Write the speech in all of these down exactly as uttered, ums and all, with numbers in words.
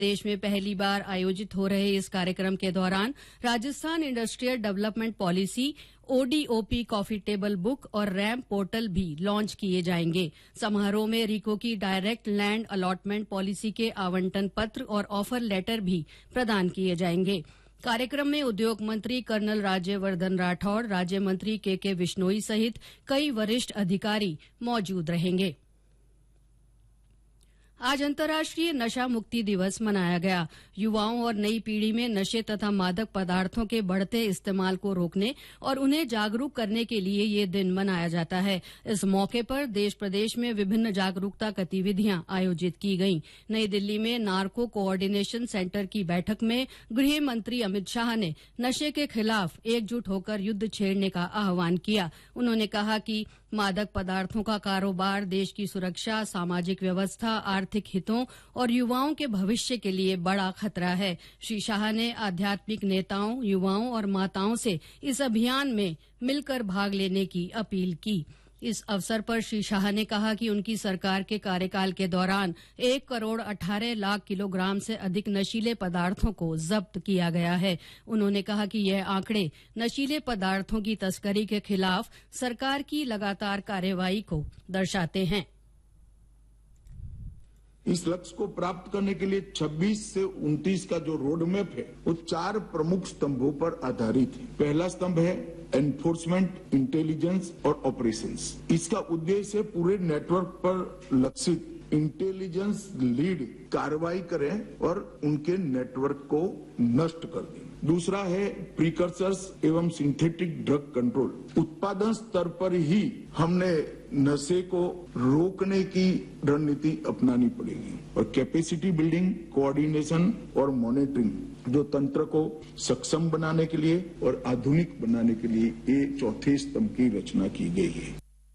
देश में पहली बार आयोजित हो रहे इस कार्यक्रम के दौरान Rajasthan industrial development policy, ODOP coffee table book और रैम पोर्टल भी लॉन्च किए जाएंगे। समारोह में रीको की डायरेक्ट लैंड अलॉटमेंट पॉलिसी के आवंटन पत्र और ऑफर लेटर भी प्रदान किए जाएंगे। कार्यक्रम में उद्योग मंत्री कर्नल राज्यवर्धन राठौड़, राज्य मंत्री के के विश्नोई सहित कई वरिष्ठ अधिकारी मौजूद रहेंगे। आज अंतर्राष्ट्रीय नशा मुक्ति दिवस मनाया गया। युवाओं और नई पीढ़ी में नशे तथा मादक पदार्थों के बढ़ते इस्तेमाल को रोकने और उन्हें जागरूक करने के लिए ये दिन मनाया जाता है। इस मौके पर देश प्रदेश में विभिन्न जागरूकता गतिविधियां आयोजित की गईं। नई दिल्ली में नार्को कोऑर्डिनेशन सेंटर की बैठक में गृह मंत्री अमित शाह ने नशे के खिलाफ एकजुट होकर युद्ध छेड़ने का आह्वान किया। उन्होंने कहा कि मादक पदार्थों का कारोबार देश की सुरक्षा, सामाजिक व्यवस्था, आर्थिक हितों और युवाओं के भविष्य के लिए बड़ा खतरा है। श्री शाह ने आध्यात्मिक नेताओं, युवाओं और माताओं से इस अभियान में मिलकर भाग लेने की अपील की। इस अवसर पर श्री शाह ने कहा कि उनकी सरकार के कार्यकाल के दौरान एक करोड़ अठारह लाख किलोग्राम से अधिक नशीले पदार्थों को जब्त किया गया है। उन्होंने कहा कि यह आंकड़े नशीले पदार्थों की तस्करी के खिलाफ सरकार की लगातार कार्रवाई को दर्शाते हैं। इस लक्ष्य को प्राप्त करने के लिए छब्बीस से उनतीस का जो रोड मैप है वो चार प्रमुख स्तंभों पर आधारित है। पहला स्तंभ है एनफोर्समेंट, इंटेलिजेंस और ऑपरेशंस। इसका उद्देश्य है पूरे नेटवर्क पर लक्षित इंटेलिजेंस लीड कार्रवाई करें और उनके नेटवर्क को नष्ट कर दें। दूसरा है प्रीकर्सर्स एवं सिंथेटिक ड्रग कंट्रोल। उत्पादन स्तर पर ही हमने नशे को रोकने की रणनीति अपनानी पड़ेगी और कैपेसिटी बिल्डिंग, कोऑर्डिनेशन और मॉनिटरिंग जो तंत्र को सक्षम बनाने के लिए और आधुनिक बनाने के लिए ये चौथे स्तंभ की रचना की गई है।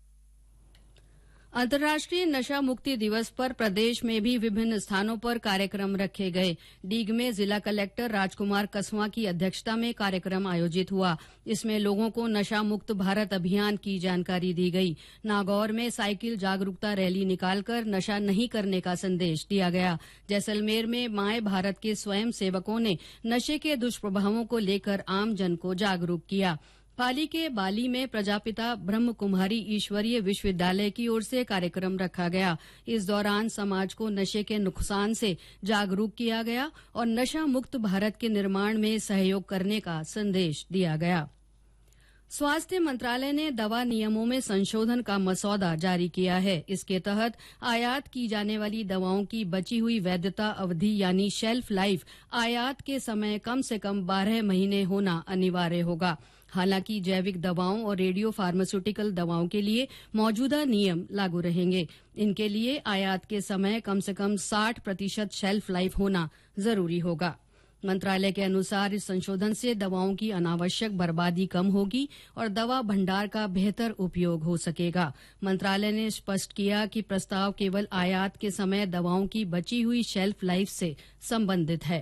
अंतर्राष्ट्रीय नशा मुक्ति दिवस पर प्रदेश में भी विभिन्न स्थानों पर कार्यक्रम रखे गए। डीग में जिला कलेक्टर राजकुमार कसवां की अध्यक्षता में कार्यक्रम आयोजित हुआ। इसमें लोगों को नशा मुक्त भारत अभियान की जानकारी दी गई। नागौर में साइकिल जागरूकता रैली निकालकर नशा नहीं करने का संदेश दिया गया। जैसलमेर में माय भारत के स्वयं सेवकों ने नशे के दुष्प्रभावों को लेकर आमजन को जागरूक किया। पाली के बाली में प्रजापिता ब्रह्म कुमारी ईश्वरीय विश्वविद्यालय की ओर से कार्यक्रम रखा गया। इस दौरान समाज को नशे के नुकसान से जागरूक किया गया और नशा मुक्त भारत के निर्माण में सहयोग करने का संदेश दिया गया। स्वास्थ्य मंत्रालय ने दवा नियमों में संशोधन का मसौदा जारी किया है। इसके तहत आयात की जाने वाली दवाओं की बची हुई वैधता अवधि यानी शेल्फ लाइफ आयात के समय कम से कम बारह महीने होना अनिवार्य होगा। हालांकि जैविक दवाओं और रेडियो फार्मास्यूटिकल दवाओं के लिए मौजूदा नियम लागू रहेंगे। इनके लिए आयात के समय कम से कम साठ प्रतिशत शेल्फ लाइफ होना जरूरी होगा। मंत्रालय के अनुसार इस संशोधन से दवाओं की अनावश्यक बर्बादी कम होगी और दवा भंडार का बेहतर उपयोग हो सकेगा। मंत्रालय ने स्पष्ट किया कि प्रस्ताव केवल आयात के समय दवाओं की बची हुई शेल्फ लाइफ से संबंधित है।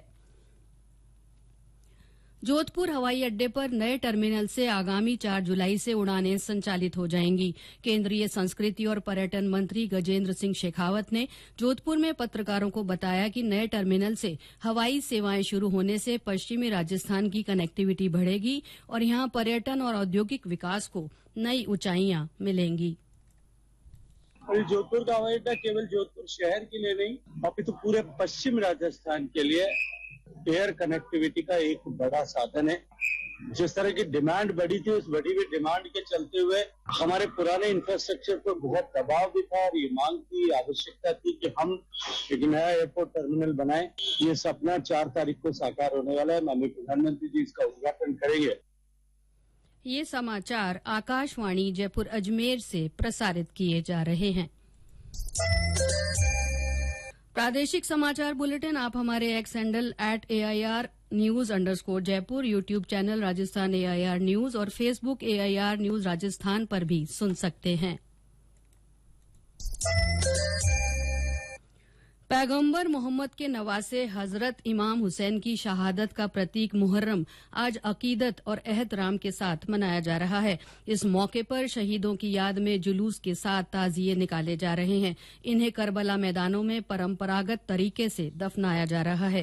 जोधपुर हवाई अड्डे पर नए टर्मिनल से आगामी चार जुलाई से उड़ानें संचालित हो जाएंगी। केंद्रीय संस्कृति और पर्यटन मंत्री गजेंद्र सिंह शेखावत ने जोधपुर में पत्रकारों को बताया कि नए टर्मिनल से हवाई सेवाएं शुरू होने से पश्चिमी राजस्थान की कनेक्टिविटी बढ़ेगी और यहां पर्यटन और औद्योगिक विकास को नई ऊंचाइयां मिलेंगी। जोधपुर का हवाई अड्डा केवल जोधपुर शहर के लिए नहीं, अपितु तो पूरे पश्चिम राजस्थान के लिए एयर कनेक्टिविटी का एक बड़ा साधन है। जिस तरह की डिमांड बढ़ी थी, उस बढ़ी हुई डिमांड के चलते हुए हमारे पुराने इंफ्रास्ट्रक्चर पर बहुत दबाव भी था और ये मांग की आवश्यकता थी कि हम एक नया एयरपोर्ट टर्मिनल बनाएं। ये सपना चार तारीख को साकार होने वाला है। माननीय प्रधानमंत्री जी इसका उद्घाटन करेंगे। ये समाचार आकाशवाणी जयपुर अजमेर से प्रसारित किए जा रहे हैं। प्रादेशिक समाचार बुलेटिन आप हमारे x handle at AIR news underscore Jaipur, YouTube channel Rajasthan AIR news और फेसबुक एआईआर न्यूज राजस्थान पर भी सुन सकते हैं। पैगंबर मोहम्मद के नवासे हजरत इमाम हुसैन की शहादत का प्रतीक मुहर्रम आज अकीदत और एहतराम के साथ मनाया जा रहा है। इस मौके पर शहीदों की याद में जुलूस के साथ ताजिए निकाले जा रहे हैं। इन्हें करबला मैदानों में परंपरागत तरीके से दफनाया जा रहा है।